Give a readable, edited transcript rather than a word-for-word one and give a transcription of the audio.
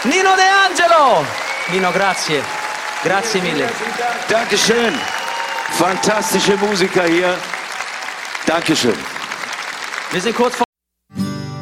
Nino De Angelo. Nino, grazie. Grazie mille. Dankeschön. Fantastische Musiker hier. Dankeschön. Wir sind kurz vor